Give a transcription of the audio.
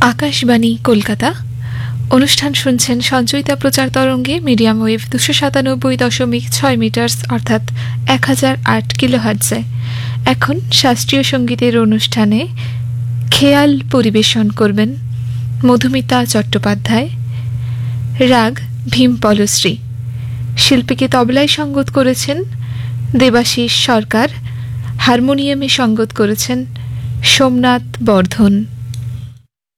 আকাশবাণী কলকাতা। অনুষ্ঠান শুনছেন সঞ্চয়িতা প্রচার তরঙ্গে মিডিয়াম ওয়েভ 297.6 মিটার্স অর্থাৎ 1008 কিলোহার্টজে। এখন শাস্ত্রীয় সঙ্গীতের অনুষ্ঠানে খেয়াল পরিবেশন করবেন মধুমিতা চট্টোপাধ্যায়। রাগ ভীম পলশ্রী। শিল্পীকে তবলায় সঙ্গত করেছেন দেবাশিস সরকার। হারমোনিয়ামে সঙ্গত করেছেন সোমনাথ বর্ধন।